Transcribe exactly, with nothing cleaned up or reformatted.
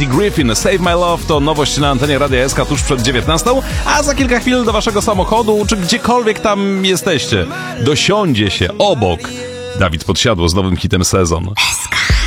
Eddie Griffin, Save My Love to nowość na antenie Radia S K tuż przed dziewiętnastą, a za kilka chwil do waszego samochodu, czy gdziekolwiek tam jesteście, dosiądzie się obok Dawid Podsiadło z nowym hitem Sezon. S K.